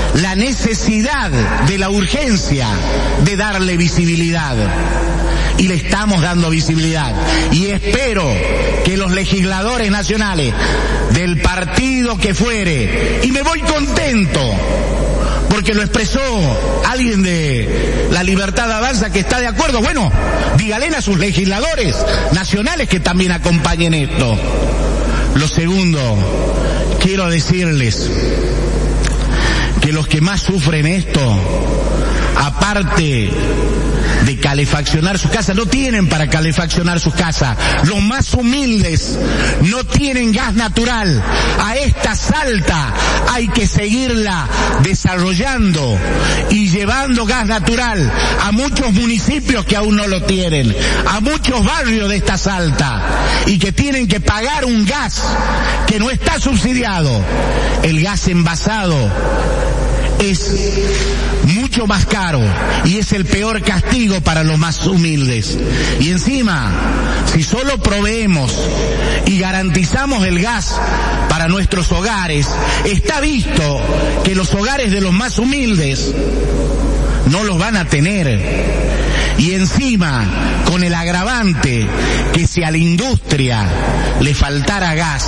la necesidad de la urgencia de darle visibilidad. Y le estamos dando visibilidad. Y espero que los legisladores nacionales del partido que fuere, y me voy contento, porque lo expresó alguien de La Libertad Avanza que está de acuerdo. Bueno, díganle a sus legisladores nacionales que también acompañen esto. Lo segundo, quiero decirles que los que más sufren esto, aparte de calefaccionar su casa, no tienen para calefaccionar sus casas. Los más humildes no tienen gas natural. A esta Salta hay que seguirla desarrollando y llevando gas natural a muchos municipios que aún no lo tienen, a muchos barrios de esta Salta, y que tienen que pagar un gas que no está subsidiado. El gas envasado es mucho más caro y es el peor castigo para los más humildes. Y encima, si solo proveemos y garantizamos el gas para nuestros hogares, está visto que los hogares de los más humildes no los van a tener. Y encima, con el agravante que si a la industria le faltara gas,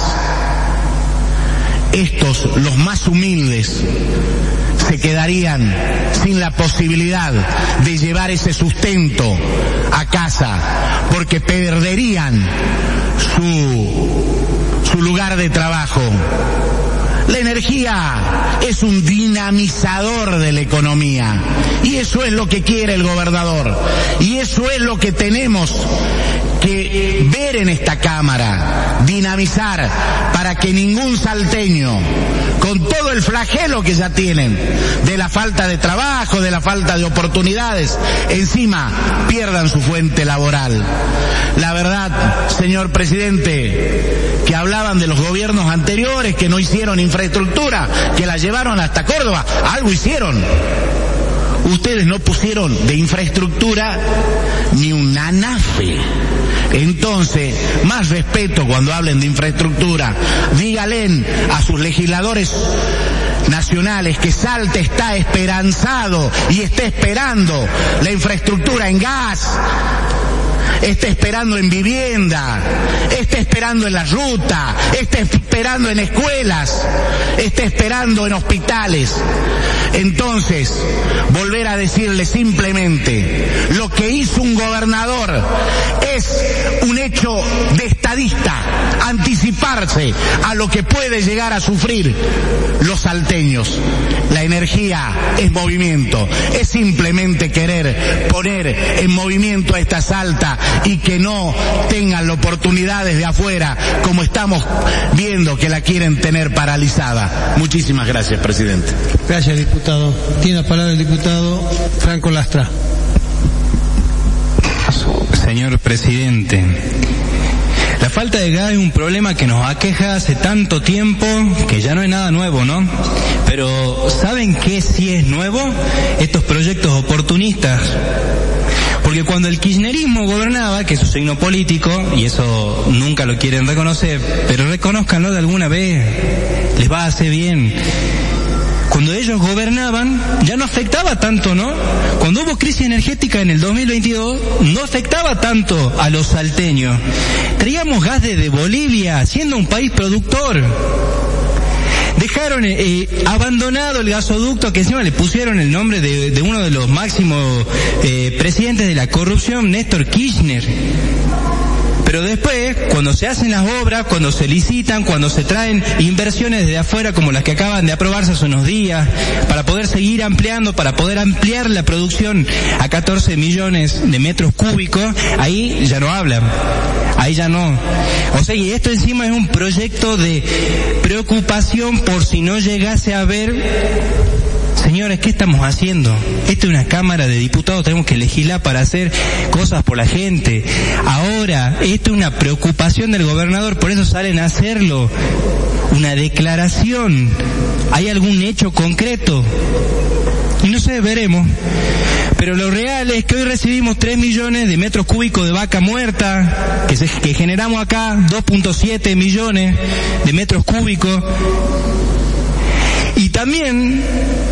estos, los más humildes, se quedarían sin la posibilidad de llevar ese sustento a casa, porque perderían su lugar de trabajo. La energía es un dinamizador de la economía, y eso es lo que quiere el gobernador, y eso es lo que tenemos que ver en esta Cámara, dinamizar para que ningún salteño, con todo el flagelo que ya tienen de la falta de trabajo, de la falta de oportunidades, encima pierdan su fuente laboral. La verdad, señor presidente, que hablaban de los gobiernos anteriores que no hicieron infraestructura, que la llevaron hasta Córdoba, algo hicieron. Ustedes no pusieron de infraestructura ni un anafe. Entonces, más respeto cuando hablen de infraestructura. Díganle a sus legisladores nacionales que Salta está esperanzado y está esperando la infraestructura en gas, está esperando en vivienda, está esperando en la ruta, está esperando en escuelas, está esperando en hospitales. Entonces, volver a decirle simplemente, lo que hizo un gobernador es un hecho de estadista, anticiparse a lo que puede llegar a sufrir los salteños. La energía es movimiento, es simplemente querer poner en movimiento a esta Salta y que no tengan la oportunidad desde afuera, como estamos viendo que la quieren tener paralizada. Muchísimas gracias, presidente. Gracias, diputado. Tiene la palabra el diputado Franco Lastra. Señor presidente, la falta de gas es un problema que nos aqueja hace tanto tiempo que ya no es nada nuevo, ¿no? Pero ¿saben qué sí es nuevo? Estos proyectos oportunistas. Porque cuando el kirchnerismo gobernaba, que es su signo político, y eso nunca lo quieren reconocer, pero reconózcanlo de alguna vez, les va a hacer bien. Cuando ellos gobernaban, ya no afectaba tanto, ¿no? Cuando hubo crisis energética en el 2022, no afectaba tanto a los salteños. Traíamos gas desde Bolivia, siendo un país productor. Dejaron abandonado el gasoducto, que encima le pusieron el nombre de uno de los máximos presidentes de la corrupción, Néstor Kirchner. Pero después, cuando se hacen las obras, cuando se licitan, cuando se traen inversiones de afuera como las que acaban de aprobarse hace unos días, para poder seguir ampliando, para poder ampliar la producción a 14 millones de metros cúbicos, ahí ya no hablan. Ahí ya no. O sea, y esto encima es un proyecto de preocupación por si no llegase a haber. Señores, ¿qué estamos haciendo? Esta es una Cámara de Diputados, tenemos que legislar para hacer cosas por la gente. Ahora, esto es una preocupación del gobernador, por eso salen a hacerlo. Una declaración. ¿Hay algún hecho concreto? Y no sé, veremos. Pero lo real es que hoy recibimos 3 millones de metros cúbicos de vaca muerta, que generamos acá 2.7 millones de metros cúbicos. Y también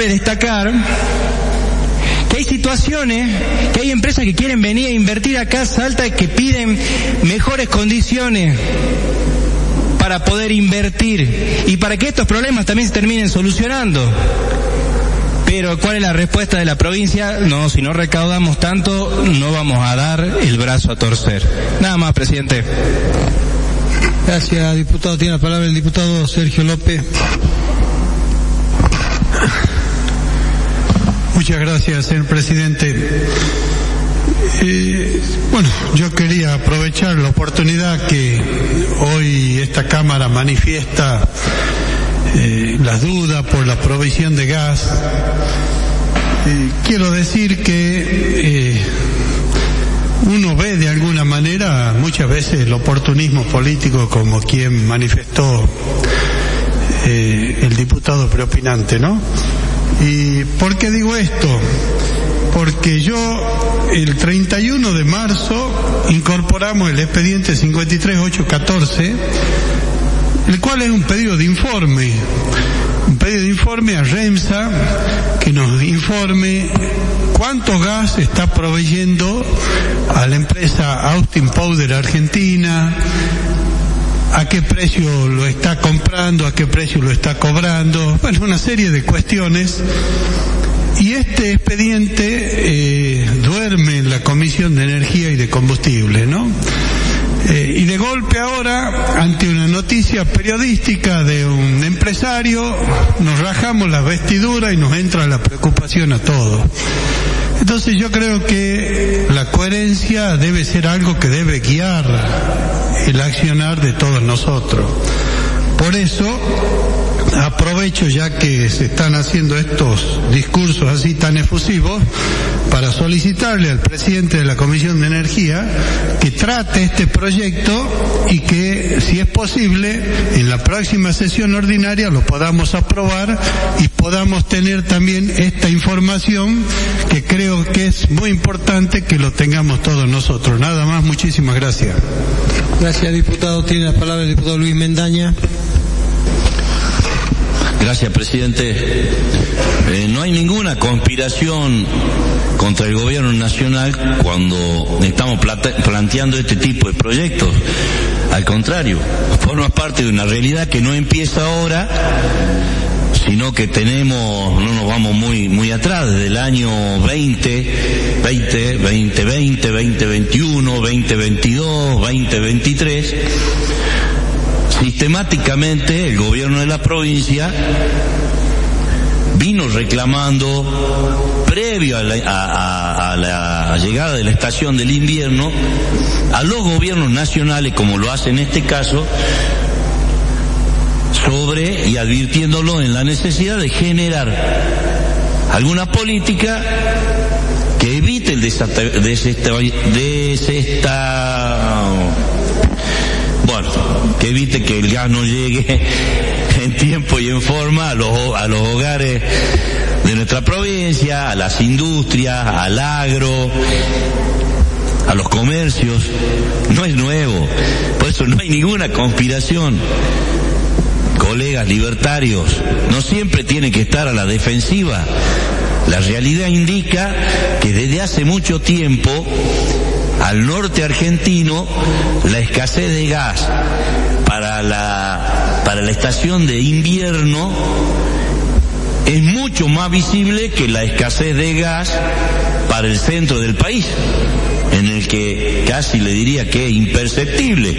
cabe destacar que hay situaciones, que hay empresas que quieren venir a invertir acá a Salta y que piden mejores condiciones para poder invertir y para que estos problemas también se terminen solucionando. Pero ¿cuál es la respuesta de la provincia? No, si no recaudamos tanto, no vamos a dar el brazo a torcer. Nada más, presidente. Gracias, diputado. Tiene la palabra el diputado Sergio López. Muchas gracias, señor presidente. Bueno, yo quería aprovechar la oportunidad que hoy esta Cámara manifiesta las dudas por la provisión de gas. Quiero decir que uno ve de alguna manera muchas veces el oportunismo político, como quien manifestó el diputado preopinante, ¿no? ¿Y por qué digo esto? Porque yo el 31 de marzo incorporamos el expediente 53814, el cual es un pedido de informe a REMSA que nos informe cuánto gas está proveyendo a la empresa Austin Powder Argentina, a qué precio lo está comprando, a qué precio lo está cobrando, bueno, una serie de cuestiones. Y este expediente duerme en la Comisión de Energía y de Combustible, ¿no? Y de golpe ahora, ante una noticia periodística de un empresario, nos rajamos las vestiduras y nos entra la preocupación a todos. Entonces yo creo que la coherencia debe ser algo que debe guiar el accionar de todos nosotros. Por eso aprovecho, ya que se están haciendo estos discursos así tan efusivos, para solicitarle al presidente de la Comisión de Energía que trate este proyecto y que, si es posible, en la próxima sesión ordinaria lo podamos aprobar y podamos tener también esta información, que creo que es muy importante que lo tengamos todos nosotros. Nada más, muchísimas gracias. Gracias, diputado. Tiene la palabra el diputado Luis Mendaña. Gracias, presidente. No hay ninguna conspiración contra el gobierno nacional cuando estamos planteando este tipo de proyectos. Al contrario, forma parte de una realidad que no empieza ahora, sino que no nos vamos muy atrás, desde el año 2020, 2021, 2022, 2023. Sistemáticamente el gobierno de la provincia vino reclamando, previo a la llegada de la estación del invierno, a los gobiernos nacionales, como lo hace en este caso, y advirtiéndolo en la necesidad de generar alguna política que evite el que evite que el gas no llegue en tiempo y en forma a los hogares de nuestra provincia, a las industrias, al agro, a los comercios. No es nuevo, por eso no hay ninguna conspiración. Colegas libertarios, no siempre tienen que estar a la defensiva. La realidad indica que desde hace mucho tiempo al norte argentino la escasez de gas para la estación de invierno es mucho más visible que la escasez de gas para el centro del país, en el que casi le diría que es imperceptible.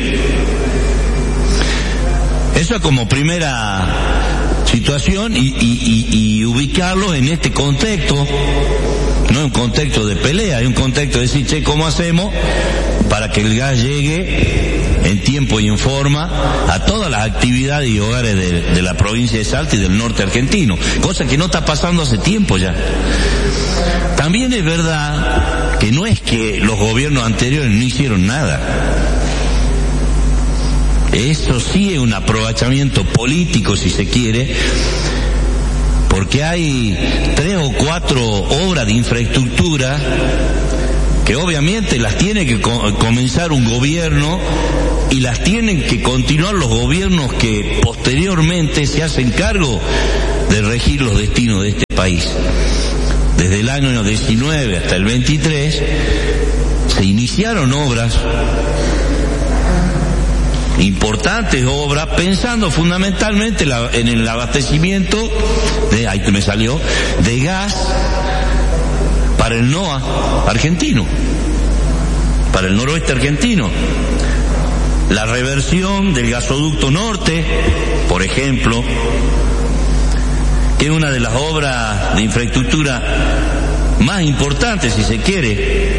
Eso es como primera situación y ubicarlo en este contexto. No es un contexto de pelea, es un contexto de decir, ¿cómo hacemos para que el gas llegue en tiempo y en forma a todas las actividades y hogares de la provincia de Salta y del norte argentino? Cosa que no está pasando hace tiempo ya. También es verdad que no es que los gobiernos anteriores no hicieron nada. Eso sí es un aprovechamiento político, si se quiere, porque hay 3 o 4 obras de infraestructura que obviamente las tiene que comenzar un gobierno y las tienen que continuar los gobiernos que posteriormente se hacen cargo de regir los destinos de este país. país. Desde el año 19 hasta el 23 se iniciaron obras, importantes obras, pensando fundamentalmente en el abastecimiento de gas para el NOA argentino, para el noroeste argentino. La reversión del gasoducto norte, por ejemplo, que es una de las obras de infraestructura más importantes, si se quiere.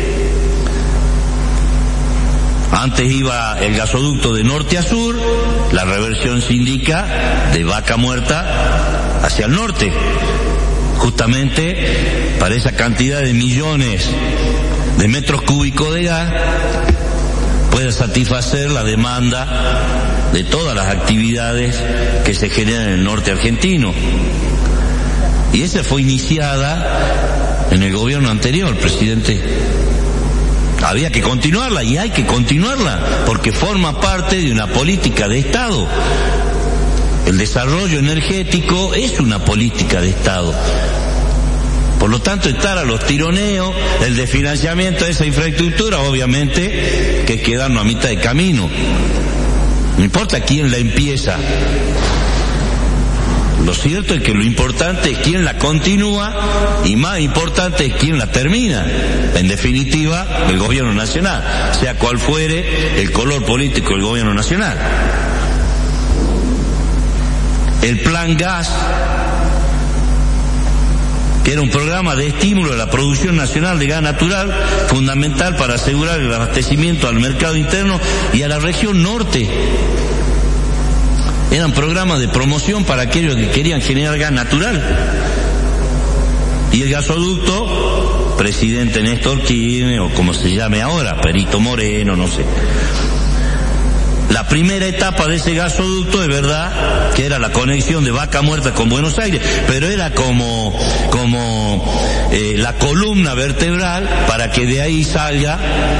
Antes iba el gasoducto de norte a sur, la reversión se indica de Vaca Muerta hacia el norte, justamente para esa cantidad de millones de metros cúbicos de gas pueda satisfacer la demanda de todas las actividades que se generan en el norte argentino. Y esa fue iniciada en el gobierno anterior, presidente. Había que continuarla y hay que continuarla porque forma parte de una política de Estado. El desarrollo energético es una política de Estado. Por lo tanto, estar a los tironeos, el desfinanciamiento de esa infraestructura, obviamente, que es quedarnos a mitad de camino. No importa quién la empieza. Lo cierto es que lo importante es quién la continúa y más importante es quién la termina. En definitiva, el gobierno nacional, sea cual fuere el color político del gobierno nacional. El Plan Gas, que era un programa de estímulo a la producción nacional de gas natural, fundamental para asegurar el abastecimiento al mercado interno y a la región norte. Eran programas de promoción para aquellos que querían generar gas natural. Y el gasoducto, presidente Néstor Kirchner, o como se llame ahora, Perito Moreno, no sé. La primera etapa de ese gasoducto, de verdad, que era la conexión de Vaca Muerta con Buenos Aires, pero era como la columna vertebral para que de ahí salga,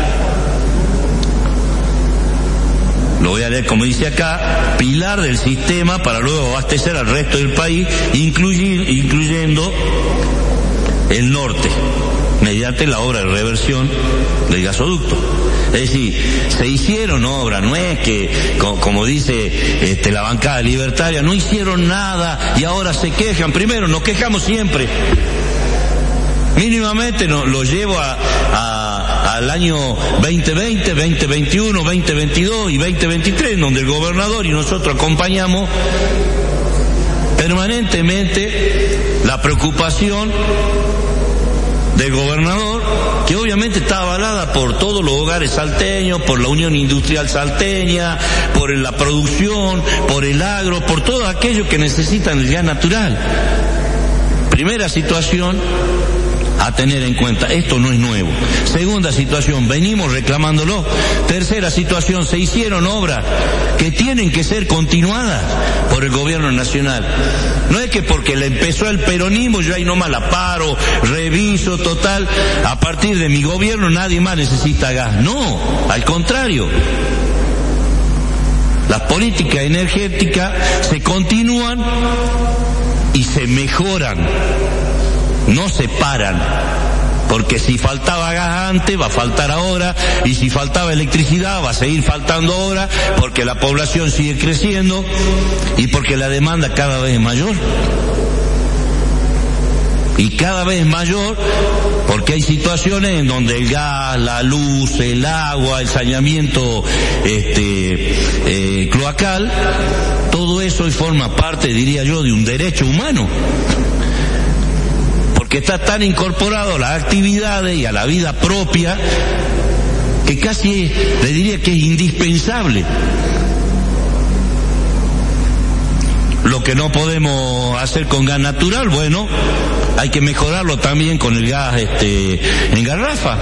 lo voy a leer como dice acá, pilar del sistema para luego abastecer al resto del país, incluyendo el norte, mediante la obra de reversión del gasoducto. Es decir, se hicieron obras, no es que, como dice la bancada libertaria, no hicieron nada y ahora se quejan. Primero, nos quejamos siempre. Mínimamente lo llevo al año 2020, 2021, 2022 y 2023, donde el gobernador y nosotros acompañamos permanentemente la preocupación del gobernador, que obviamente está avalada por todos los hogares salteños, por la Unión Industrial Salteña, por la producción, por el agro, por todos aquellos que necesitan el gas natural. Primera situación a tener en cuenta, esto no es nuevo. Segunda situación, venimos reclamándolo. Tercera situación, se hicieron obras que tienen que ser continuadas por el gobierno nacional. No es que porque le empezó el peronismo yo ahí nomás la paro, reviso, total, a partir de mi gobierno nadie más necesita gas. No, al contrario. Las políticas energéticas se continúan y se mejoran. No se paran, porque si faltaba gas antes, va a faltar ahora, y si faltaba electricidad, va a seguir faltando ahora, porque la población sigue creciendo y porque la demanda cada vez es mayor. Y cada vez mayor, porque hay situaciones en donde el gas, la luz, el agua, el saneamiento cloacal, todo eso hoy forma parte, diría yo, de un derecho humano. Que está tan incorporado a las actividades y a la vida propia que casi le diría que es indispensable. Lo que no podemos hacer con gas natural, bueno, hay que mejorarlo también con el gas en garrafa.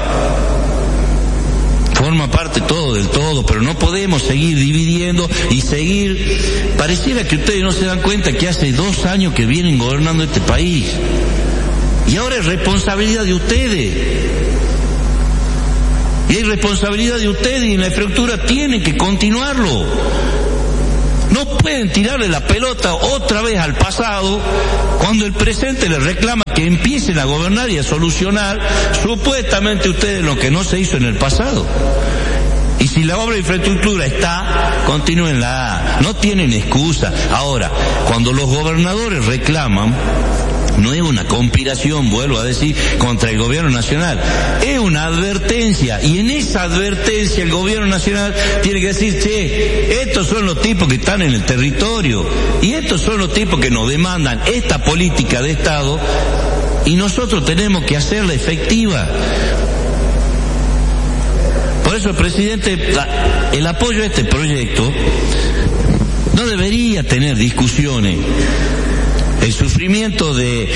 Forma parte todo del todo, pero no podemos seguir dividiendo y seguir. Pareciera que ustedes no se dan cuenta que hace 2 años que vienen gobernando este país. Y ahora es responsabilidad de ustedes. Y es responsabilidad de ustedes y la infraestructura tiene que continuarlo. No pueden tirarle la pelota otra vez al pasado cuando el presente les reclama que empiecen a gobernar y a solucionar supuestamente ustedes lo que no se hizo en el pasado. Y si la obra de infraestructura está, continúenla, no tienen excusa. Ahora, cuando los gobernadores reclaman, no es una conspiración, vuelvo a decir, contra el gobierno nacional, es una advertencia, y en esa advertencia el gobierno nacional tiene que decir, che, estos son los tipos que están en el territorio, y estos son los tipos que nos demandan esta política de Estado, y nosotros tenemos que hacerla efectiva. Por eso, presidente, el apoyo a este proyecto no debería tener discusiones. El sufrimiento de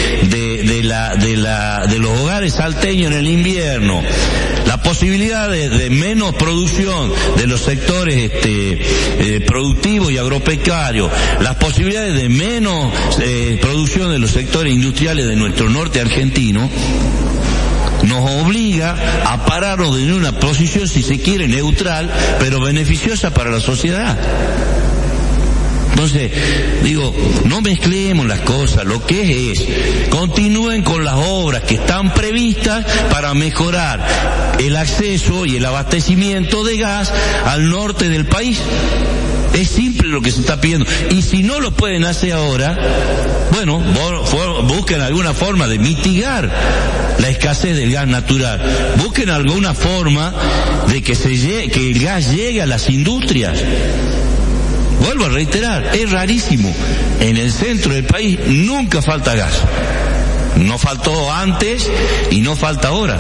los hogares salteños en el invierno, la posibilidad de menos producción de los sectores productivos y agropecuarios, las posibilidades de menos producción de los sectores industriales de nuestro norte argentino, nos obliga a pararnos en una posición, si se quiere, neutral, pero beneficiosa para la sociedad. Entonces, digo, no mezclemos las cosas, lo que es, continúen con las obras que están previstas para mejorar el acceso y el abastecimiento de gas al norte del país. Es simple lo que se está pidiendo. Y si no lo pueden hacer ahora, bueno, busquen alguna forma de mitigar la escasez del gas natural. Busquen alguna forma de que el gas llegue a las industrias. Vuelvo a reiterar, es rarísimo. En el centro del país nunca falta gas. No faltó antes y no falta ahora.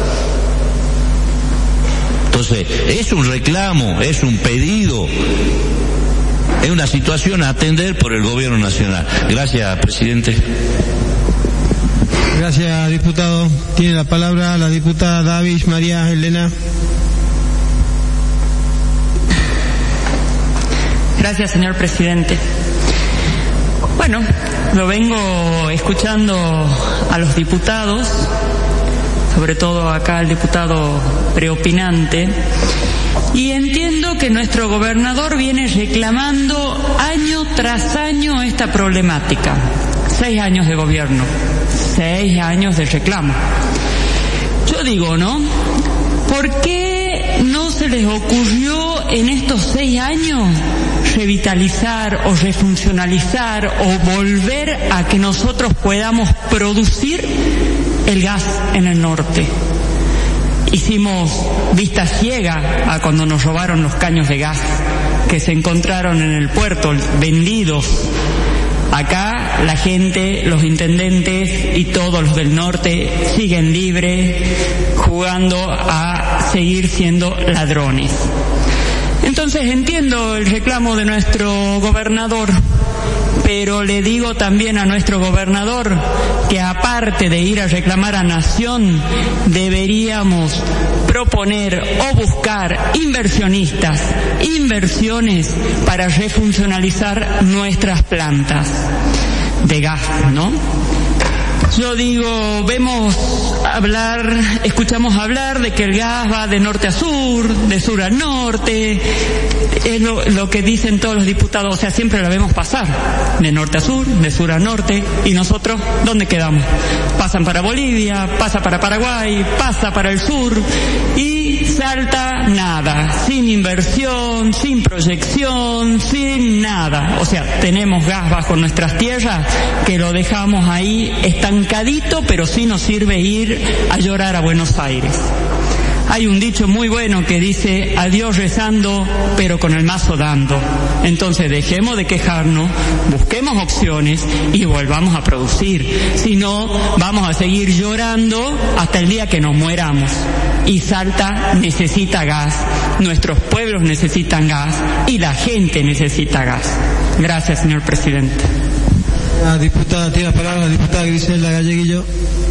Entonces, es un reclamo, es un pedido, es una situación a atender por el gobierno nacional. Gracias, presidente. Gracias, diputado. Tiene la palabra la diputada Davis María Elena. Gracias, señor presidente. Bueno, lo vengo escuchando a los diputados, sobre todo acá el diputado preopinante, y entiendo que nuestro gobernador viene reclamando año tras año esta problemática. 6 años de gobierno, 6 años de reclamo. Yo digo, ¿no? ¿Por qué no se les ocurrió en estos 6 años revitalizar o refuncionalizar o volver a que nosotros podamos producir el gas en el norte? Hicimos vista ciega a cuando nos robaron los caños de gas que se encontraron en el puerto vendidos. Acá la gente, los intendentes y todos los del norte siguen libres, jugando a seguir siendo ladrones. Entonces entiendo el reclamo de nuestro gobernador, pero le digo también a nuestro gobernador que aparte de ir a reclamar a Nación, deberíamos proponer o buscar inversiones para refuncionalizar nuestras plantas de gas, ¿no? Yo digo, escuchamos hablar de que el gas va de norte a sur, de sur a norte, es lo que dicen todos los diputados, o sea, siempre lo vemos pasar, de norte a sur, de sur a norte, y nosotros, ¿dónde quedamos? Pasan para Bolivia, pasa para Paraguay, pasa para el sur, y Salta, nada, sin inversión, sin proyección, sin nada. O sea, tenemos gas bajo nuestras tierras que lo dejamos ahí estancadito, pero sí nos sirve ir a llorar a Buenos Aires. Hay un dicho muy bueno que dice, a Dios rezando, pero con el mazo dando. Entonces dejemos de quejarnos, busquemos opciones y volvamos a producir. Si no, vamos a seguir llorando hasta el día que nos mueramos. Y Salta necesita gas, nuestros pueblos necesitan gas y la gente necesita gas. Gracias, señor presidente. La diputada tiene la palabra, la diputada Griselda Galleguillo.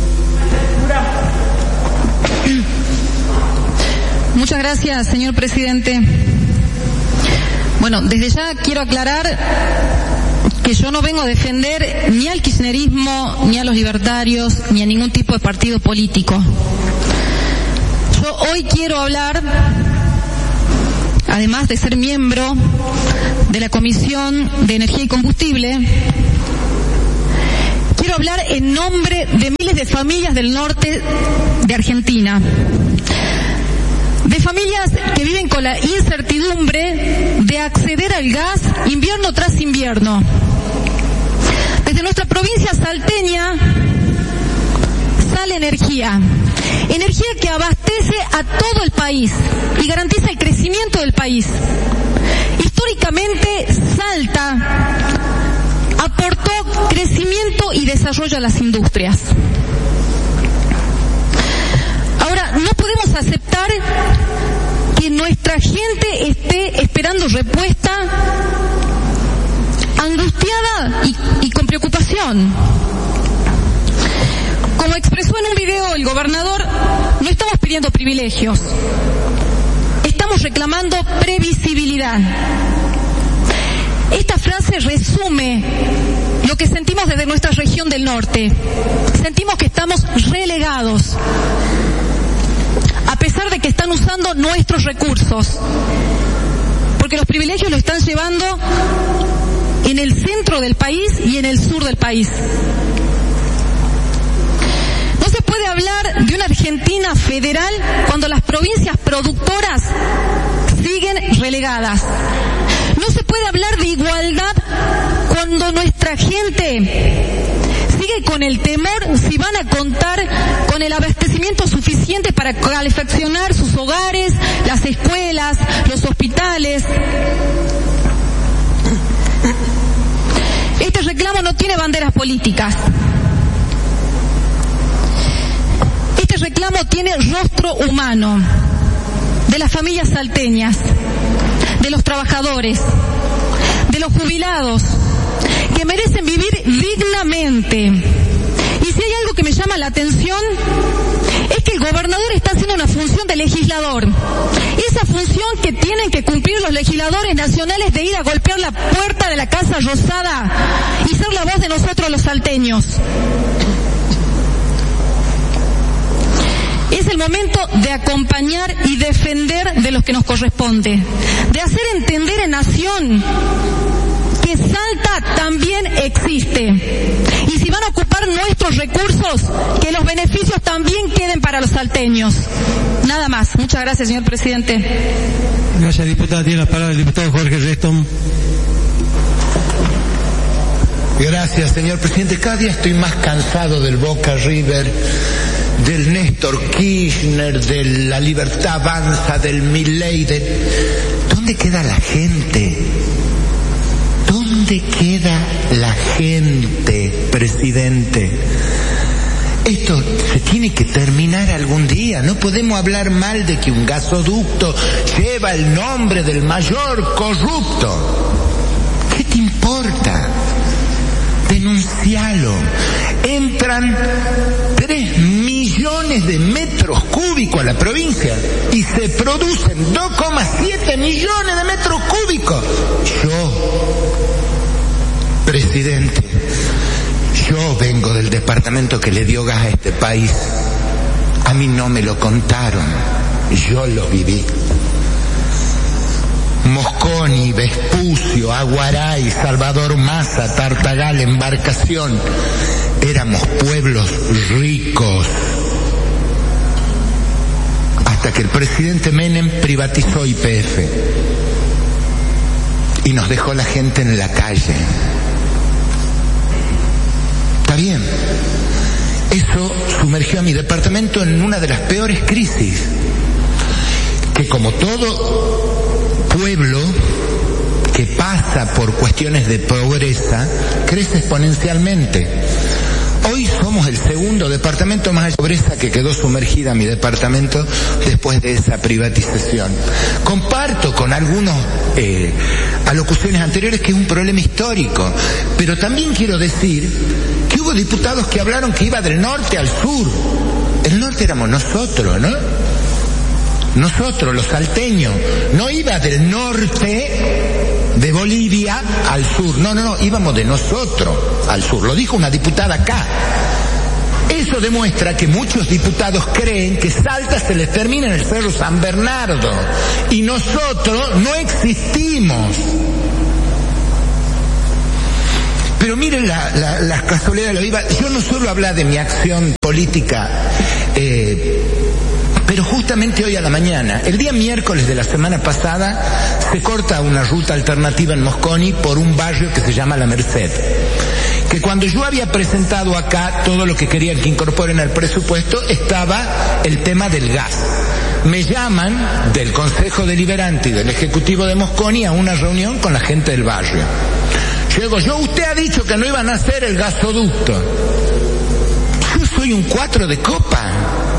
Muchas gracias, señor presidente. Bueno, desde ya quiero aclarar que yo no vengo a defender ni al kirchnerismo, ni a los libertarios, ni a ningún tipo de partido político. Yo hoy quiero hablar además de ser miembro de la Comisión de Energía y Combustible, quiero hablar en nombre de miles de familias del norte de Argentina. De familias que viven con la incertidumbre de acceder al gas invierno tras invierno. Desde nuestra provincia salteña sale energía que abastece a todo el país y garantiza el crecimiento del país. Históricamente, Salta aportó crecimiento y desarrollo a las industrias. Ahora, no podemos aceptar que nuestra gente esté esperando respuesta, angustiada y con preocupación. Como expresó en un video el gobernador, no estamos pidiendo privilegios, estamos reclamando previsibilidad. Esta frase resume lo que sentimos desde nuestra región del norte. Sentimos que estamos relegados, a pesar de que están usando nuestros recursos, porque los privilegios lo están llevando en el centro del país y en el sur del país. No se puede hablar de una Argentina federal cuando las provincias productoras siguen relegadas. No se puede hablar de igualdad cuando nuestra gente sigue con el temor si van a contar con el abastecimiento suficiente para calefaccionar sus hogares, las escuelas, los hospitales. Este reclamo no tiene banderas políticas. Este reclamo tiene rostro humano, de las familias salteñas, de los trabajadores, de los jubilados, que merecen vivir dignamente. Y si hay algo que me llama la atención, es que el gobernador está haciendo una función de legislador. Esa función que tienen que cumplir los legisladores nacionales de ir a golpear la puerta de la Casa Rosada y ser la voz de nosotros los salteños. Es el momento de acompañar y defender de los que nos corresponde, de hacer entender en Nación que Salta también existe. Y si van a ocupar nuestros recursos, que los beneficios también queden para los salteños. Nada más. Muchas gracias, señor presidente. Gracias, diputada. Tiene la palabra el diputado Jorge Reston. Gracias, señor presidente. Cada día estoy más cansado del Boca River, del Néstor Kirchner, de la Libertad Avanza, del Milei, ¿Dónde queda la gente? ¿Dónde queda la gente, presidente? Esto se tiene que terminar algún día. No podemos hablar mal de que un gasoducto lleva el nombre del mayor corrupto. ¿Qué te importa? Denuncialo. Entran 3 millones de metros cúbicos a la provincia y se producen 2,7 millones de metros cúbicos. Presidente, yo vengo del departamento que le dio gas a este país. A mí no me lo contaron, yo lo viví. Mosconi, Vespucio, Aguaray, Salvador Massa, Tartagal, Embarcación. Éramos pueblos ricos. Hasta que el presidente Menem privatizó YPF y nos dejó la gente en la calle. Está bien. Eso sumergió a mi departamento en una de las peores crisis, que como todo pueblo que pasa por cuestiones de pobreza, crece exponencialmente. Hoy somos el segundo departamento más de pobreza que quedó sumergida mi departamento después de esa privatización. Comparto con algunos alocuciones anteriores que es un problema histórico, pero también quiero decir que hubo diputados que hablaron que iba del norte al sur. El norte éramos nosotros, ¿no? Nosotros, los salteños. No iba del norte de Bolivia al sur. No, íbamos de nosotros al sur. Lo dijo una diputada acá. Eso demuestra que muchos diputados creen que Salta se les termina en el Cerro San Bernardo y nosotros no existimos. Pero miren la casualidad de la vida. Yo no suelo hablar de mi acción política, pero justamente hoy a la mañana, el día miércoles de la semana pasada, se corta una ruta alternativa en Mosconi por un barrio que se llama La Merced. Que cuando yo había presentado acá todo lo que querían que incorporen al presupuesto, estaba el tema del gas. Me llaman del Consejo Deliberante y del Ejecutivo de Mosconi a una reunión con la gente del barrio. Usted ha dicho que no iban a hacer el gasoducto. Yo soy un 4 de copa.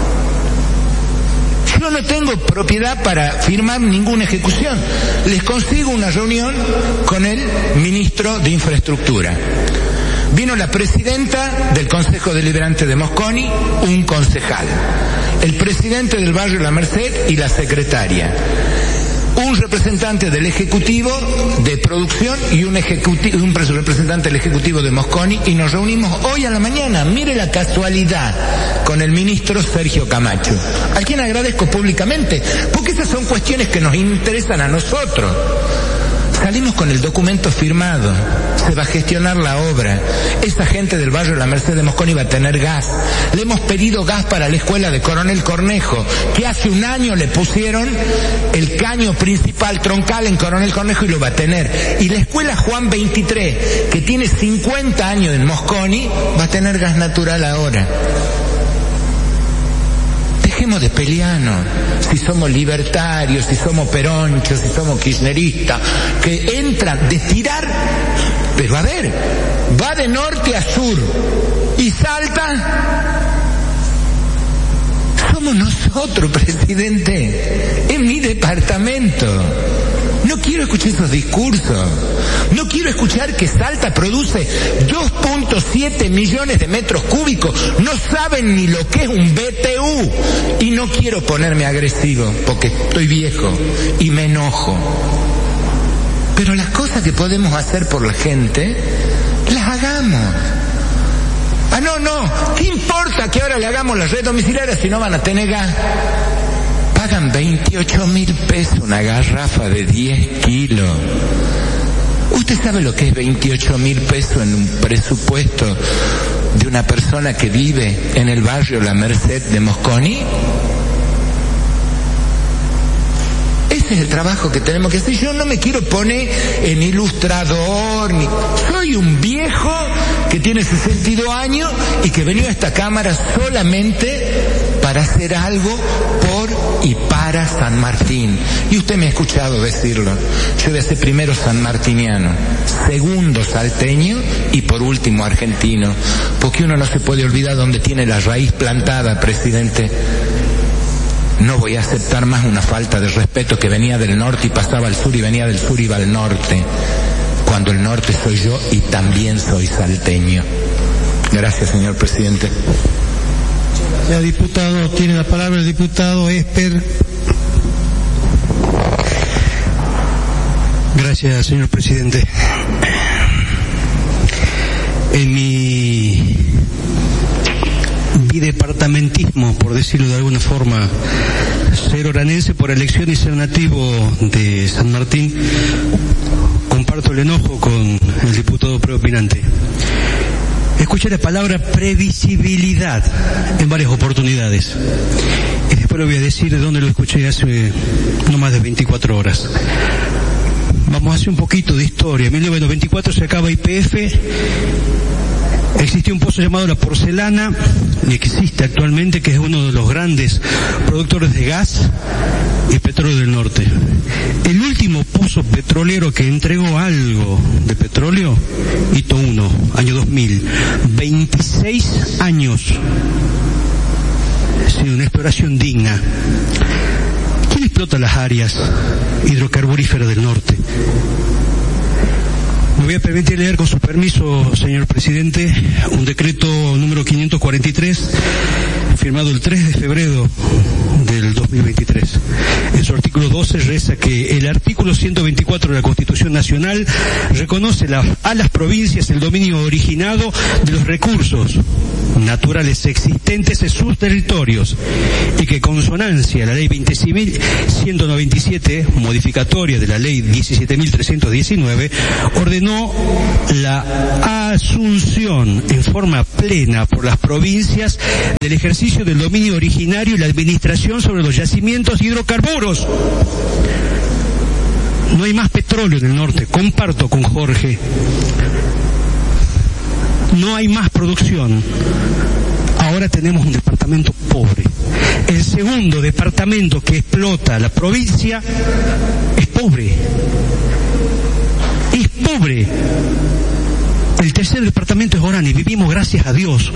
Yo no tengo propiedad para firmar ninguna ejecución. Les consigo una reunión con el ministro de Infraestructura. Vino la presidenta del Consejo Deliberante de Mosconi, un concejal, el presidente del barrio La Merced y la secretaria, un representante del Ejecutivo de Producción y un representante del Ejecutivo de Mosconi, y nos reunimos hoy a la mañana, mire la casualidad, con el ministro Sergio Camacho, a quien agradezco públicamente, porque esas son cuestiones que nos interesan a nosotros. Salimos con el documento firmado, se va a gestionar la obra, esa gente del barrio La Merced de Mosconi va a tener gas, le hemos pedido gas para la escuela de Coronel Cornejo, que hace un año le pusieron el caño principal troncal en Coronel Cornejo y lo va a tener, y la escuela Juan 23, que tiene 50 años en Mosconi, va a tener gas natural ahora. Dejemos de pelearnos, si somos libertarios, si somos peronchos, si somos kirchneristas, que entran de tirar, pero a ver, va de norte a sur, y Salta, somos nosotros, presidente, es mi departamento. No quiero escuchar esos discursos. No quiero escuchar que Salta produce 2.7 millones de metros cúbicos. No saben ni lo que es un BTU. Y no quiero ponerme agresivo, porque estoy viejo y me enojo. Pero las cosas que podemos hacer por la gente, las hagamos. Ah, no, ¿qué importa que ahora le hagamos la red domiciliaria si no van a tener gas? Pagan 28.000 pesos una garrafa de 10 kilos. ¿Usted sabe lo que es 28.000 pesos en un presupuesto de una persona que vive en el barrio La Merced de Mosconi? Ese es el trabajo que tenemos que hacer. Yo no me quiero poner en ilustrador, soy un viejo que tiene 62 años y que venía a esta cámara solamente para hacer algo por y para San Martín. Y usted me ha escuchado decirlo. Yo voy a ser primero sanmartiniano, segundo salteño y por último argentino. Porque uno no se puede olvidar dónde tiene la raíz plantada, presidente. No voy a aceptar más una falta de respeto que venía del norte y pasaba al sur y venía del sur y iba al norte. Cuando el norte soy yo y también soy salteño. Gracias, señor presidente. Ya, diputado, tiene la palabra el diputado Esper. Gracias, señor presidente. En mi bidepartamentismo, por decirlo de alguna forma, ser oranense por elección y ser nativo de San Martín, comparto el enojo con el diputado preopinante. Escuché la palabra previsibilidad en varias oportunidades. Y después le voy a decir de dónde lo escuché hace no más de 24 horas. Vamos a hacer un poquito de historia. En 1924 se acaba YPF. Existió un pozo llamado La Porcelana, y existe actualmente, que es uno de los grandes productores de gas y petróleo del norte. El último pozo petrolero que entregó algo de petróleo, Hito 1, año 2000, 26 años sin una exploración digna. ¿Quién explota las áreas hidrocarburíferas del norte? Me voy a permitir leer, con su permiso, señor presidente, un decreto número 543, firmado el 3 de febrero del 2000. 2023. En su artículo 12 reza que el artículo 124 de la Constitución Nacional reconoce a las provincias el dominio originado de los recursos naturales existentes en sus territorios y que, consonancia a la ley 20.197, modificatoria de la ley 17.319, ordenó la asunción en forma plena por las provincias del ejercicio del dominio originario y la administración sobre los yacimientos hidrocarburos. No hay más petróleo en el norte, comparto con Jorge. No hay más producción. Ahora tenemos un departamento pobre. El segundo departamento que explota la provincia es pobre. Es pobre. El tercer departamento es Orán y vivimos gracias a Dios,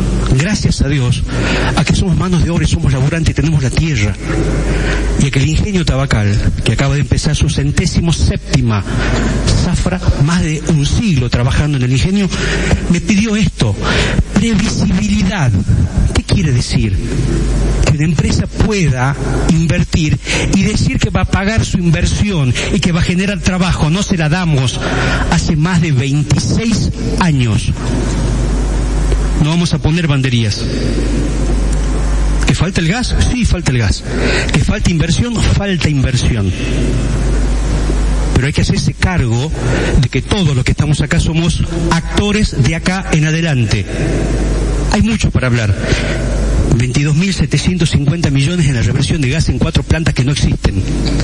a que somos manos de obra y somos laburantes y tenemos la tierra. Y a que el ingenio tabacal, que acaba de empezar su 107ª zafra, más de un siglo trabajando en el ingenio, me pidió esto, previsibilidad. ¿Qué quiere decir? Que una empresa pueda invertir y decir que va a pagar su inversión y que va a generar trabajo. No se la damos hace más de 26 años. No vamos a poner banderías. ¿Que falta el gas? Sí, falta el gas. ¿Que falta inversión? Falta inversión. Pero hay que hacerse cargo de que todos los que estamos acá somos actores de acá en adelante. Hay mucho para hablar. 22.750 millones en la reversión de gas en 4 plantas que no existen.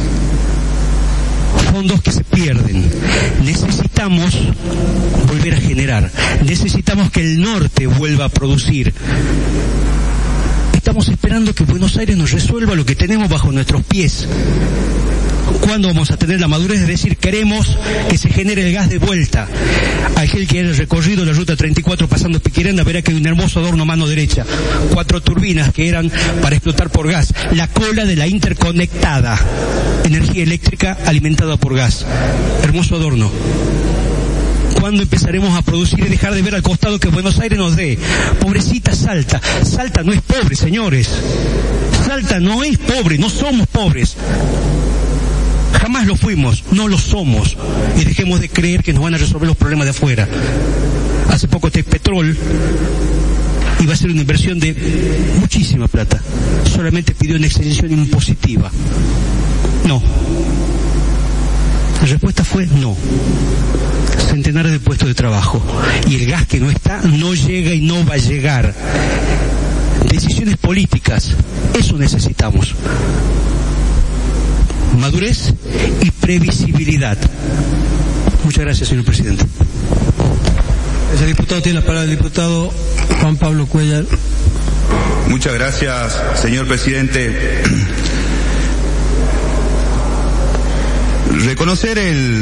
Fondos que se pierden. Necesitamos volver a generar. Necesitamos que el norte vuelva a producir. Estamos esperando que Buenos Aires nos resuelva lo que tenemos bajo nuestros pies. ¿Cuándo vamos a tener la madurez de decir queremos que se genere el gas de vuelta? Aquel que haya recorrido la ruta 34 pasando Piquiranda verá que hay un hermoso adorno a mano derecha. 4 turbinas que eran para explotar por gas. La cola de la interconectada. Energía eléctrica alimentada por gas. Hermoso adorno. ¿Cuándo empezaremos a producir y dejar de ver al costado que Buenos Aires nos dé? Pobrecita Salta. Salta no es pobre, señores. Salta no es pobre, no somos pobres. Jamás lo fuimos, no lo somos. Y dejemos de creer que nos van a resolver los problemas de afuera. Hace poco Tecpetrol iba a hacer una inversión de muchísima plata. Solamente pidió una exención impositiva. No. La respuesta fue no. Centenares de puestos de trabajo. Y el gas que no está, no llega y no va a llegar. Decisiones políticas. Eso necesitamos. Madurez y previsibilidad. Muchas gracias, señor presidente. El diputado tiene la palabra, el diputado Juan Pablo Cuellar. Muchas gracias, señor presidente. Reconocer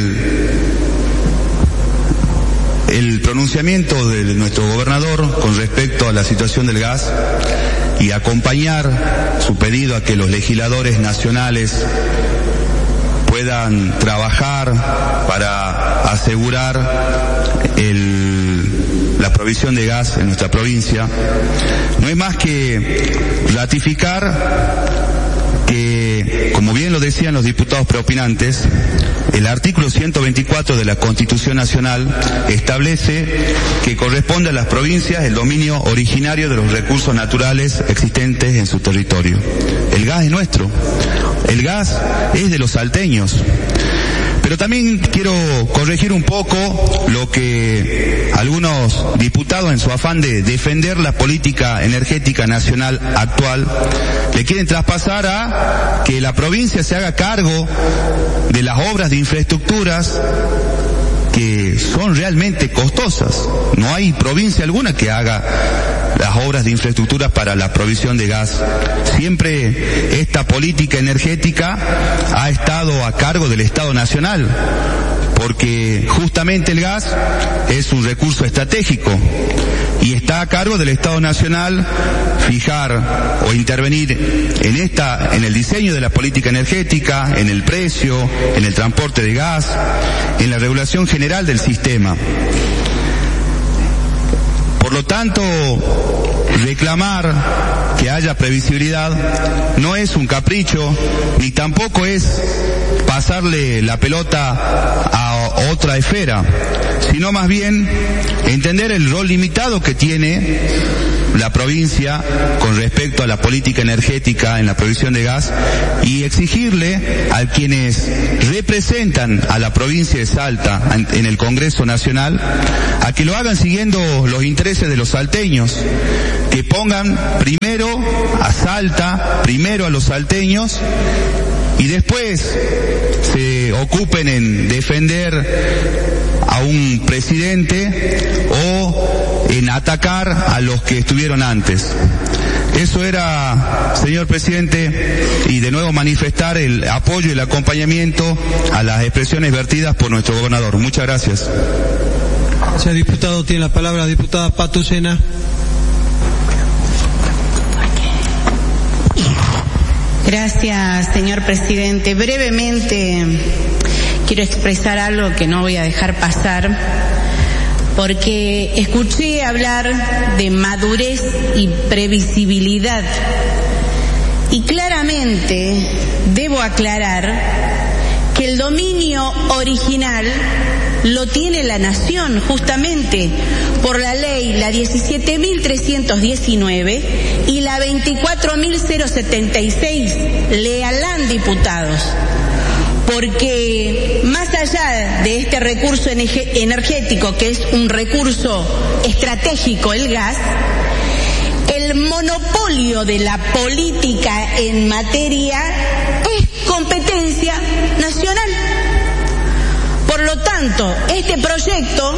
el pronunciamiento de nuestro gobernador con respecto a la situación del gas y acompañar su pedido a que los legisladores nacionales puedan trabajar para asegurar la provisión de gas en nuestra provincia, no es más que ratificar que, como bien lo decían los diputados preopinantes, el artículo 124 de la Constitución Nacional establece que corresponde a las provincias el dominio originario de los recursos naturales existentes en su territorio. El gas es nuestro, el gas es de los salteños. Pero también quiero corregir un poco lo que algunos diputados, en su afán de defender la política energética nacional actual, le quieren traspasar a que la provincia se haga cargo de las obras de infraestructuras que son realmente costosas. No hay provincia alguna que haga las obras de infraestructura para la provisión de gas. Siempre esta política energética ha estado a cargo del Estado Nacional, porque justamente el gas es un recurso estratégico y está a cargo del Estado Nacional fijar o intervenir en el diseño de la política energética, en el precio, en el transporte de gas, en la regulación general del sistema. Por lo tanto, reclamar que haya previsibilidad no es un capricho, ni tampoco es pasarle la pelota a otra esfera, sino más bien entender el rol limitado que tiene la provincia con respecto a la política energética en la provisión de gas y exigirle a quienes representan a la provincia de Salta en el Congreso Nacional a que lo hagan siguiendo los intereses de los salteños, que pongan primero a Salta, primero a los salteños y después se ocupen en defender a un presidente o en atacar a los que estuvieron antes. Eso era, señor presidente, y de nuevo manifestar el apoyo y el acompañamiento a las expresiones vertidas por nuestro gobernador. Muchas gracias. Gracias, diputado. Tiene la palabra la diputada Pato Sena. Gracias, señor presidente. Brevemente quiero expresar algo que no voy a dejar pasar, porque escuché hablar de madurez y previsibilidad. Y claramente debo aclarar que el dominio original lo tiene la Nación, justamente por la ley, la 17.319 y la 24.076. Léanla, diputados. Porque más allá de este recurso energético, que es un recurso estratégico, el gas, el monopolio de la política en materia es competencia nacional. Por lo tanto, este proyecto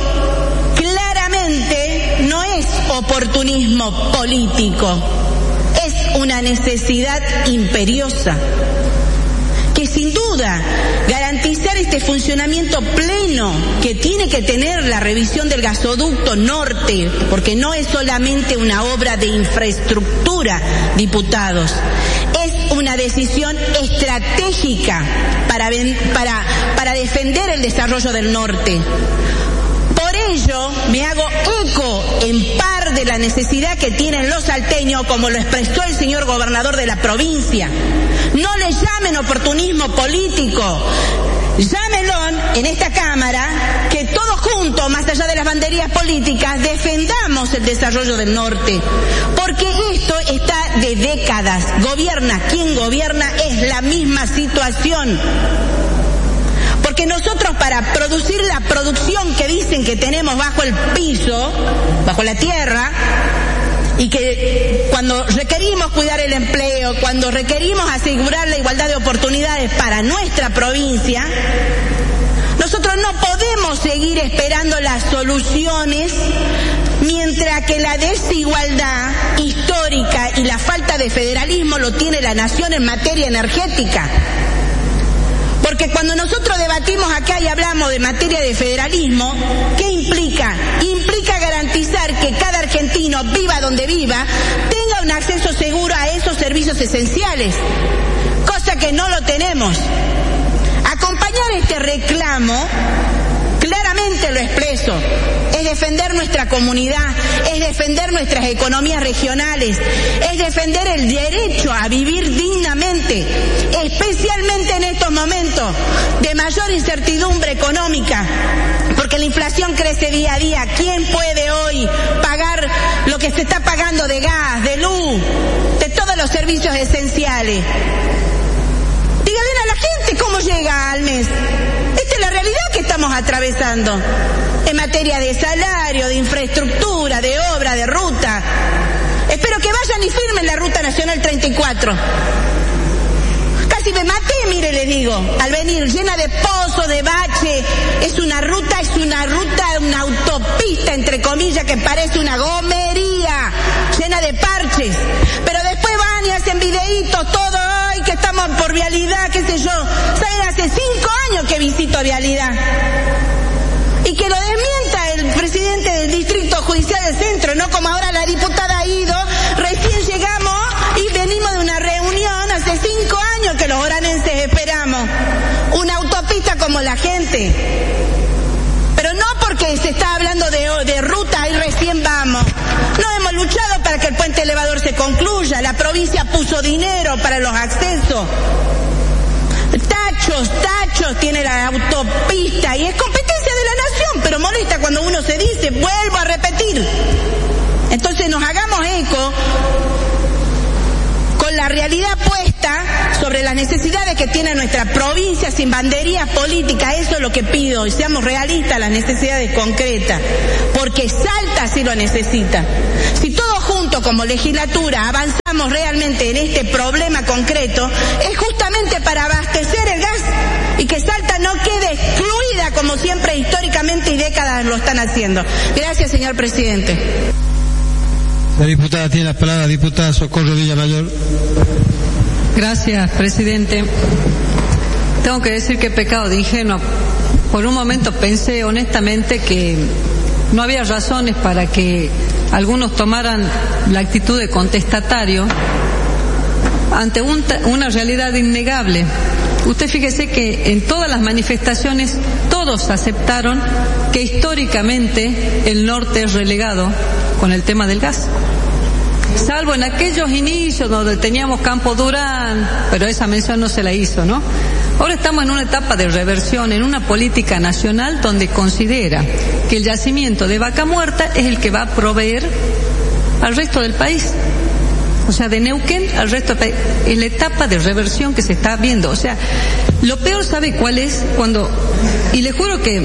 claramente no es oportunismo político, es una necesidad imperiosa, que sin duda garantizar este funcionamiento pleno que tiene que tener la revisión del gasoducto norte, porque no es solamente una obra de infraestructura, diputados, es una decisión estratégica para defender el desarrollo del norte. Por ello, me hago eco en par de la necesidad que tienen los salteños, como lo expresó el señor gobernador de la provincia. No le llamen oportunismo político, llámenlo en esta Cámara, que todos juntos, más allá de las banderías políticas, defendamos el desarrollo del norte. Porque esto está de décadas. Gobierna quien gobierna, es la misma situación. Porque nosotros, para producir la producción que dicen que tenemos bajo el piso, bajo la tierra, y que cuando requerimos cuidar el empleo, cuando requerimos asegurar la igualdad de oportunidades para nuestra provincia, nosotros no podemos seguir esperando las soluciones mientras que la desigualdad histórica y la falta de federalismo lo tiene la nación en materia energética. Porque cuando nosotros debatimos acá y hablamos de materia de federalismo, ¿qué implica? Implica garantizar que cada argentino, viva donde viva, tenga un acceso seguro a esos servicios esenciales, cosa que no lo tenemos. Acompañar este reclamo, claramente lo expreso, es defender nuestra comunidad, es defender nuestras economías regionales, es defender el derecho a vivir dignamente, especialmente en estos momentos de mayor incertidumbre económica, porque la inflación crece día a día. ¿Quién puede hoy pagar lo que se está pagando de gas, de luz, de todos los servicios esenciales? Díganle a la gente cómo llega al mes. Esta es la realidad que estamos atravesando en materia de salario, de infraestructura, de obra, de ruta. Espero que vayan y firmen la Ruta Nacional 34. Casi me maté, mire, le digo, al venir, llena de pozos, de bache. Es una ruta, una autopista, entre comillas, que parece una gomería, llena de parches. Pero después van y hacen videitos, todo, ay, que estamos por vialidad, qué sé yo. ¿Saben? Hace 5 años que visito vialidad. Y que lo desmienta el presidente del Distrito Judicial del Centro, no como ahora la diputada ha ido. Recién llegamos y venimos de una reunión hace 5 años que los oranenses esperamos una autopista como la gente. Pero no porque se está hablando de ruta y recién vamos. No hemos luchado para que el puente elevador se concluya. La provincia puso dinero para los accesos. Tachos tiene la autopista y es competencia de la nación, pero molesta cuando uno se dice, vuelvo a repetir. Entonces nos hagamos eco con la realidad puesta sobre las necesidades que tiene nuestra provincia sin banderías políticas. Eso es lo que pido, y seamos realistas, las necesidades concretas, porque Salta sí lo necesita. Si todos juntos como legislatura avanzamos realmente en este problema concreto, es justamente para abastecer el gas y que Salta no quede excluida como siempre históricamente y décadas lo están haciendo. Gracias, señor presidente. La diputada tiene la palabra, diputada Socorro Villamayor. Gracias, presidente. Tengo que decir que pecado de ingenuo. Por un momento pensé honestamente que no había razones para que algunos tomaran la actitud de contestatario ante una realidad innegable. Usted fíjese que en todas las manifestaciones todos aceptaron que históricamente el norte es relegado con el tema del gas. Salvo en aquellos inicios donde teníamos Campo Durán, pero esa mención no se la hizo, ¿no? Ahora estamos en una etapa de reversión, en una política nacional donde considera que el yacimiento de Vaca Muerta es el que va a proveer al resto del país. O sea, de Neuquén al resto del país. En la etapa de reversión que se está viendo. O sea, lo peor, ¿sabe cuál es? Y le juro que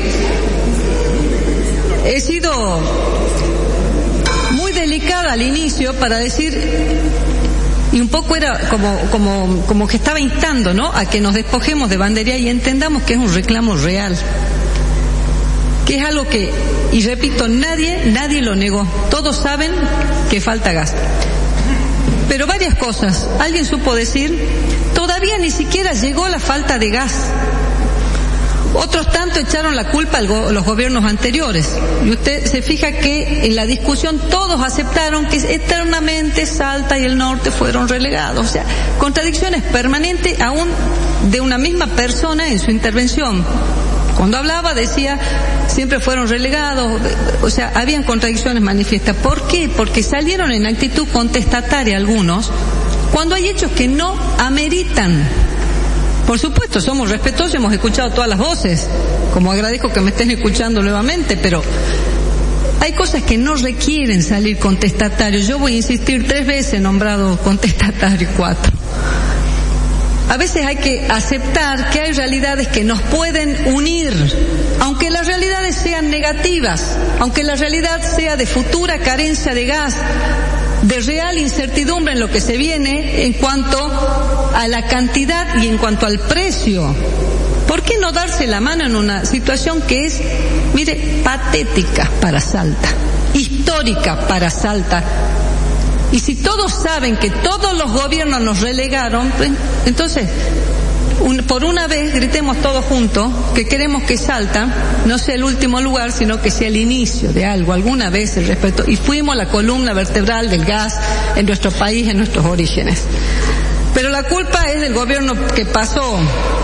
he sido muy delicada al inicio para decir, y un poco era como que estaba instando, ¿no?, a que nos despojemos de bandería y entendamos que es un reclamo real, que es algo que, y repito, nadie lo negó, todos saben que falta gas. Pero varias cosas, alguien supo decir, todavía ni siquiera llegó la falta de gas. Otros tanto echaron la culpa a los gobiernos anteriores. Y usted se fija que en la discusión todos aceptaron que eternamente Salta y el norte fueron relegados. O sea, contradicciones permanentes aún de una misma persona en su intervención. Cuando hablaba decía, siempre fueron relegados. O sea, habían contradicciones manifiestas. ¿Por qué? Porque salieron en actitud contestataria algunos, cuando hay hechos que no ameritan. Por supuesto, somos respetuosos, hemos escuchado todas las voces, como agradezco que me estén escuchando nuevamente, pero hay cosas que no requieren salir contestatarios. Yo voy a insistir 3 veces nombrado contestatario, 4. A veces hay que aceptar que hay realidades que nos pueden unir, aunque las realidades sean negativas, aunque la realidad sea de futura carencia de gas, de real incertidumbre en lo que se viene en cuanto a la cantidad y en cuanto al precio. ¿Por qué no darse la mano en una situación que es, mire, patética para Salta, histórica para Salta? Y si todos saben que todos los gobiernos nos relegaron, pues, entonces, por una vez gritemos todos juntos que queremos que Salta no sea el último lugar, sino que sea el inicio de algo. Alguna vez el respeto, y fuimos la columna vertebral del gas en nuestro país, en nuestros orígenes. Pero la culpa es del gobierno que pasó.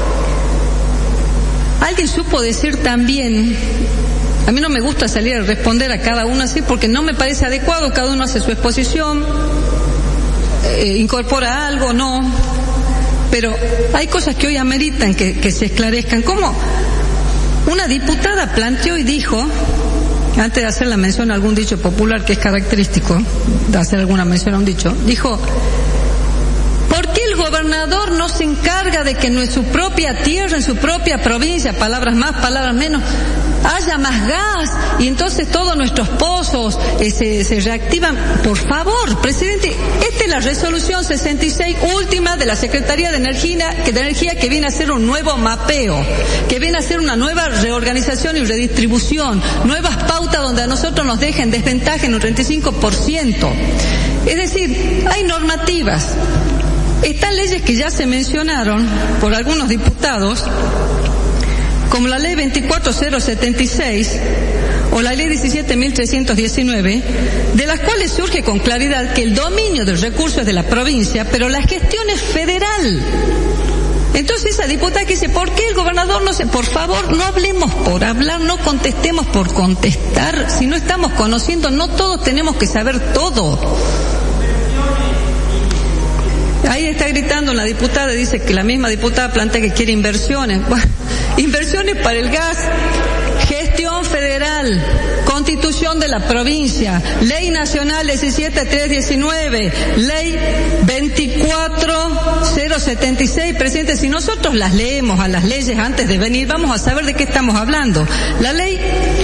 Alguien supo decir también, a mí no me gusta salir a responder a cada uno así porque no me parece adecuado, cada uno hace su exposición, incorpora algo, no, pero hay cosas que hoy ameritan que se esclarezcan. Como una diputada planteó y dijo, antes de hacer la mención a algún dicho popular que es característico de hacer alguna mención a un dicho, dijo, ¿por qué el gobernador no se encarga de que en su propia tierra, en su propia provincia, palabras más, palabras menos, haya más gas y entonces todos nuestros pozos se reactivan? Por favor, presidente, esta es la resolución 66 última de la Secretaría de Energía que viene a hacer un nuevo mapeo, que viene a hacer una nueva reorganización y redistribución, nuevas pautas donde a nosotros nos dejen desventaja en un 35%. Es decir, hay normativas. Están leyes que ya se mencionaron por algunos diputados, como la ley 24076 o la ley 17.319, de las cuales surge con claridad que el dominio del recurso es de la provincia, pero la gestión es federal. Entonces esa diputada que dice, ¿por qué el gobernador no se...? Por favor, no hablemos por hablar, no contestemos por contestar. Si no estamos conociendo, no todos tenemos que saber todo. Ahí está gritando la diputada, dice que la misma diputada plantea que quiere inversiones. Bueno, inversiones para el gas, gestión federal, constitución de la provincia, ley nacional 17319, ley 24076. Presidente, si nosotros las leemos a las leyes antes de venir, vamos a saber de qué estamos hablando. La ley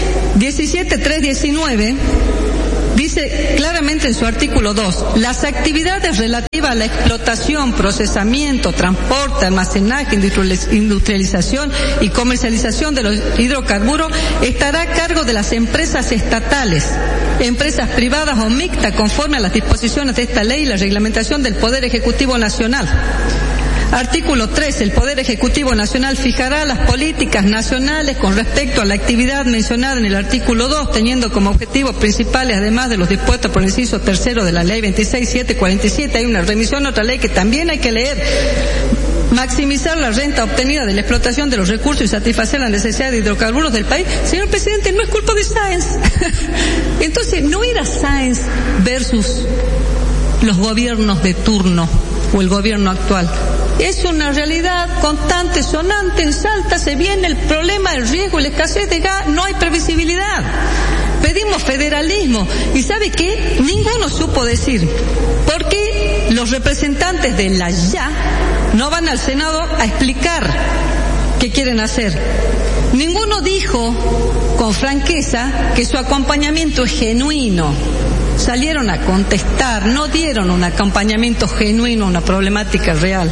17319 dice claramente en su artículo 2, las actividades relativas a la explotación, procesamiento, transporte, almacenaje, industrialización y comercialización de los hidrocarburos estará a cargo de las empresas estatales, empresas privadas o mixtas conforme a las disposiciones de esta ley y la reglamentación del Poder Ejecutivo Nacional. Artículo 3. El Poder Ejecutivo Nacional fijará las políticas nacionales con respecto a la actividad mencionada en el artículo 2, teniendo como objetivos principales, además de los dispuestos por el inciso 3 de la ley 26747, hay una remisión a otra ley que también hay que leer. Maximizar la renta obtenida de la explotación de los recursos y satisfacer la necesidad de hidrocarburos del país. Señor presidente, no es culpa de Sáenz. Entonces, no era Sáenz versus los gobiernos de turno o el gobierno actual. Es una realidad constante, sonante, en Salta se viene el problema, el riesgo, la escasez de gas, no hay previsibilidad. Pedimos federalismo y ¿sabe qué? Ninguno supo decir por qué los representantes de la Ya no van al Senado a explicar qué quieren hacer. Ninguno dijo con franqueza que su acompañamiento es genuino. Salieron a contestar, no dieron un acompañamiento genuino a una problemática real.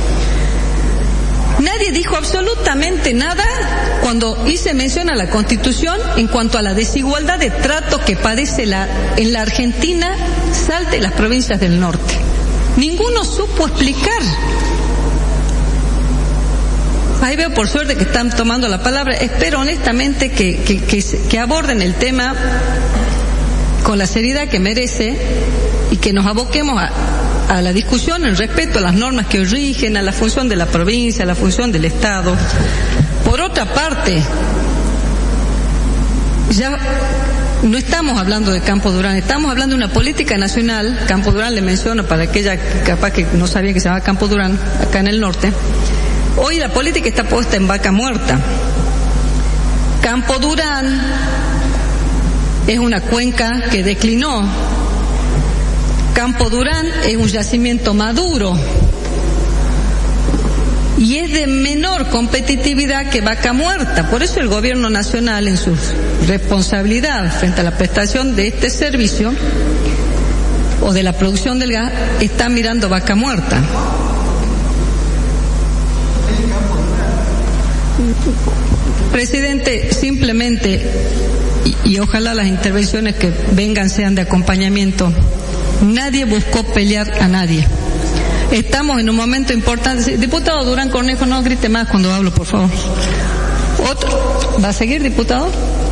Nadie dijo absolutamente nada cuando hice mención a la Constitución en cuanto a la desigualdad de trato que padece en la Argentina, Salta y las provincias del norte. Ninguno supo explicar. Ahí veo por suerte que están tomando la palabra. Espero honestamente que aborden el tema con la seriedad que merece y que nos aboquemos a la discusión en respeto a las normas que rigen, a la función de la provincia, a la función del Estado. Por otra parte, ya no estamos hablando de Campo Durán, estamos hablando de una política nacional. Campo Durán le menciono para aquella capaz que no sabía que se llama Campo Durán, acá en el norte. Hoy la política está puesta en vaca muerta. Campo Durán es una cuenca que declinó. Campo Durán es un yacimiento maduro y es de menor competitividad que Vaca Muerta. Por eso el gobierno nacional, en su responsabilidad frente a la prestación de este servicio o de la producción del gas, está mirando Vaca Muerta. Presidente, simplemente, y ojalá las intervenciones que vengan sean de acompañamiento, nadie buscó pelear a nadie. Estamos en un momento importante. Diputado Durán Cornejo, no grite más cuando hablo, por favor. ¿Otro? ¿Va a seguir, diputado?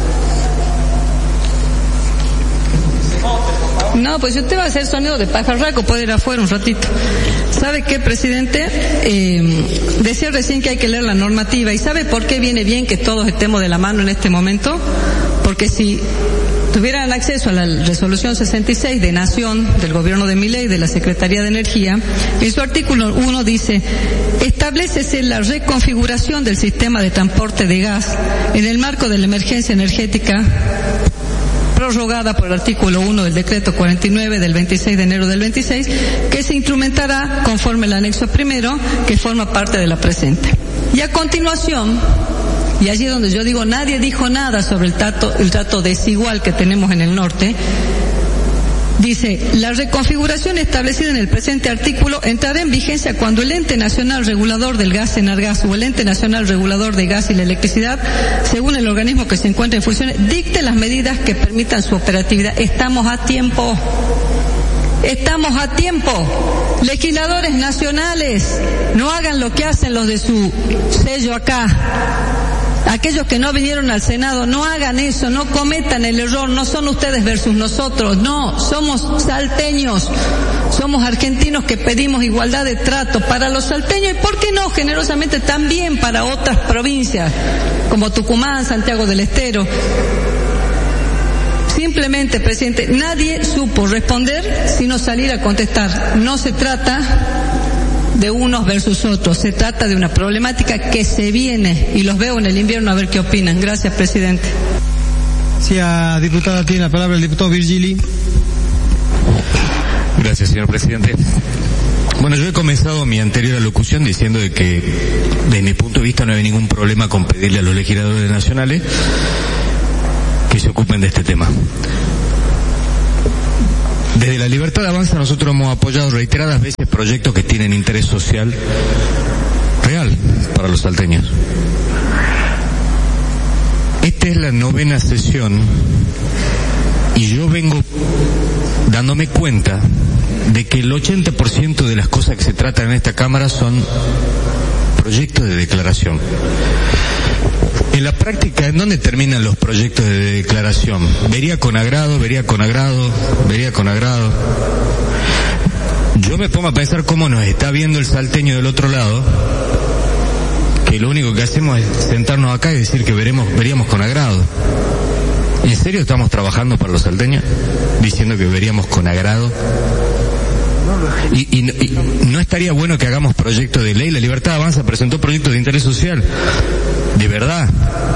No, pues si usted va a hacer sonido de pajarraco, puede ir afuera un ratito. ¿Sabe qué, presidente? Decía recién que hay que leer la normativa. ¿Y sabe por qué viene bien que todos estemos de la mano en este momento? Porque si tuvieran acceso a la resolución 66 de Nación, del gobierno de Milei, de la Secretaría de Energía, en su artículo 1 dice: establécese la reconfiguración del sistema de transporte de gas en el marco de la emergencia energética prorrogada por el artículo 1 del decreto 49 del 26 de enero del 26, que se instrumentará conforme el anexo primero, que forma parte de la presente. Y a continuación, y allí donde yo digo nadie dijo nada sobre el trato desigual que tenemos en el norte, dice: la reconfiguración establecida en el presente artículo entrará en vigencia cuando el Ente Nacional Regulador del Gas, Enargas, o el Ente Nacional Regulador de Gas y la Electricidad, según el organismo que se encuentra en funciones, dicte las medidas que permitan su operatividad. Estamos a tiempo. Estamos a tiempo. Legisladores nacionales, no hagan lo que hacen los de su sello acá. aquellos que no vinieron al Senado, no hagan eso, no cometan el error, no son ustedes versus nosotros, no, somos salteños, somos argentinos que pedimos igualdad de trato para los salteños y, ¿por qué no?, generosamente también para otras provincias, como Tucumán, Santiago del Estero. Simplemente, presidente, nadie supo responder sino salir a contestar. No se trata de unos versus otros, se trata de una problemática que se viene y los veo en el invierno a ver qué opinan. Gracias, presidente. Sí, diputada, tiene la palabra el diputado Virgili. Gracias, señor presidente. Bueno, yo he comenzado mi anterior alocución diciendo de que, desde mi punto de vista, no hay ningún problema con pedirle a los legisladores nacionales que se ocupen de este tema. Desde la Libertad Avanza nosotros hemos apoyado reiteradas veces proyectos que tienen interés social real para los salteños. Esta es la 9ª sesión y yo vengo dándome cuenta de que el 80% de las cosas que se tratan en esta Cámara son proyectos de declaración. En la práctica, ¿en dónde terminan los proyectos de declaración? Vería con agrado. Yo me pongo a pensar cómo nos está viendo el salteño del otro lado, que lo único que hacemos es sentarnos acá y decir que veríamos con agrado. ¿En serio estamos trabajando para los salteños? Diciendo que veríamos con agrado. Y no estaría bueno que hagamos proyectos de ley. La Libertad Avanza presentó proyectos de interés social. De verdad.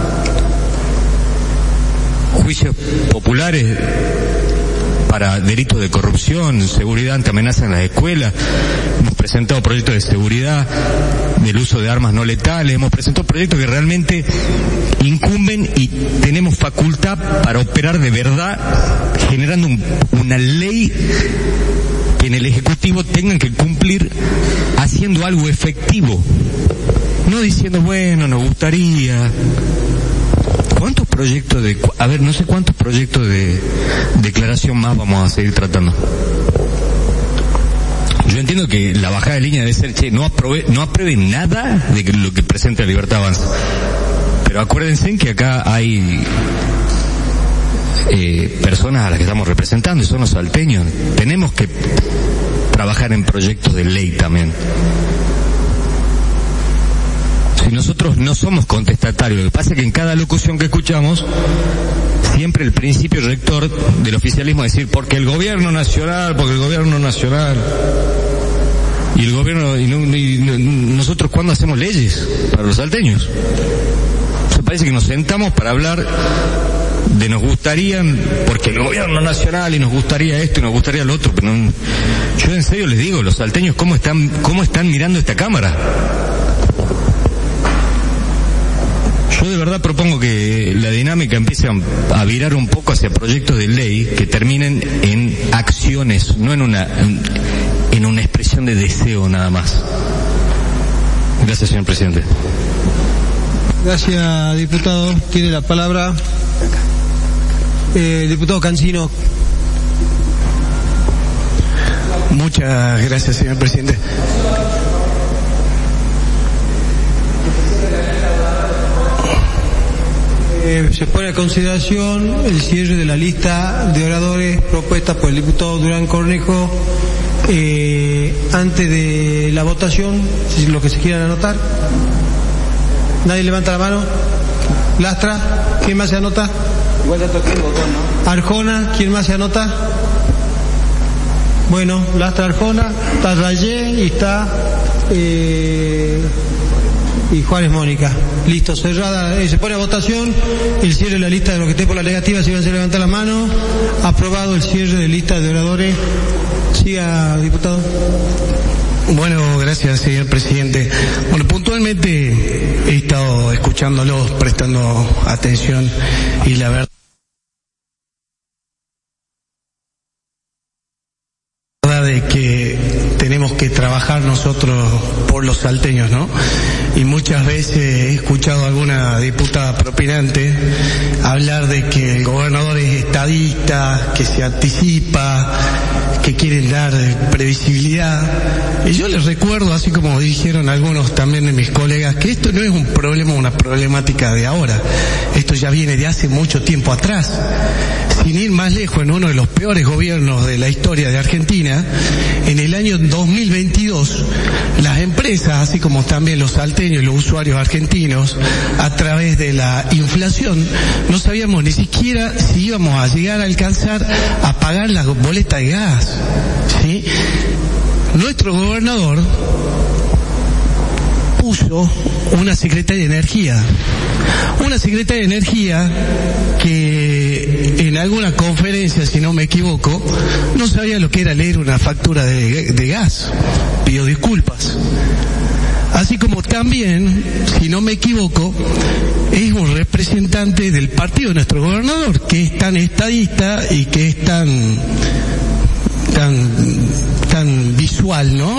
Juicios populares para delitos de corrupción, seguridad ante amenazas en las escuelas. Hemos presentado proyectos de seguridad, del uso de armas no letales. Hemos presentado proyectos que realmente incumben y tenemos facultad para operar de verdad, generando una ley que en el Ejecutivo tengan que cumplir haciendo algo efectivo. No diciendo, bueno, nos gustaría. ¿Cuántos proyectos no sé cuántos proyectos de declaración más vamos a seguir tratando? Yo entiendo que la bajada de línea debe ser, no aprueben nada de lo que presenta la Libertad Avanza. Pero acuérdense que acá hay personas a las que estamos representando y son los salteños. Tenemos que trabajar en proyectos de ley también. Si nosotros no somos contestatarios, lo que pasa es que en cada locución que escuchamos, siempre el principio rector del oficialismo es decir, porque el gobierno nacional, y el gobierno, nosotros ¿cuándo hacemos leyes para los salteños? O parece que nos sentamos para hablar de nos gustarían, porque el gobierno nacional y nos gustaría esto y nos gustaría lo otro, pero no, yo en serio les digo, los salteños cómo están mirando esta Cámara. Yo de verdad propongo que la dinámica empiece a virar un poco hacia proyectos de ley que terminen en acciones, no en una expresión de deseo nada más. Gracias, señor presidente. Gracias, diputado. Tiene la palabra el diputado Cancino. Muchas gracias, señor presidente. Se pone a consideración el cierre de la lista de oradores propuesta por el diputado Durán Cornejo antes de la votación, si lo que se quieran anotar. ¿Nadie levanta la mano? Lastra, ¿quién más se anota? Igual ya toqué el botón, ¿no? Arjona, ¿quién más se anota? Bueno, Lastra, Arjona, está Rayé y está y Juárez Mónica. Listo, cerrada. Se pone a votación el cierre de la lista de los que estén por la negativa, si van a levantar la mano. Aprobado el cierre de lista de oradores. Siga, diputado. Bueno, gracias, señor presidente. Bueno, puntualmente he estado escuchándolos, prestando atención, y la verdad de que tenemos tenemos que trabajar nosotros por los salteños, ¿no? Y muchas veces he escuchado a alguna diputada propinante hablar de que el gobernador es estadista, que se anticipa, que quieren dar previsibilidad. Y yo les recuerdo, así como dijeron algunos también de mis colegas, que esto no es un problema, una problemática de ahora. Esto ya viene de hace mucho tiempo atrás. Sin ir más lejos, en uno de los peores gobiernos de la historia de Argentina, en el año 2022, las empresas, así como también los salteños y los usuarios argentinos, a través de la inflación, no sabíamos ni siquiera si íbamos a llegar a alcanzar a pagar las boletas de gas, ¿sí? Nuestro gobernador puso una secretaria de Energía que en alguna conferencia, si no me equivoco, no sabía lo que era leer una factura de gas. Pido disculpas. Así como también, si no me equivoco, es un representante del partido de nuestro gobernador, que es tan estadista y que es tan visual, ¿no?